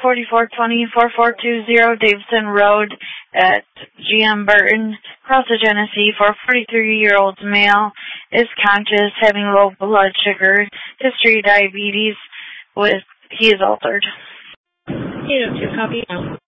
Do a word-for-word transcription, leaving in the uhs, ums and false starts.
forty-four twenty, four four two zero Davidson Road at G M Burton, Crossage, Tennessee, for a forty-three-year-old male, is conscious, having low blood sugar, history of diabetes, with he is altered. eight oh two, copy.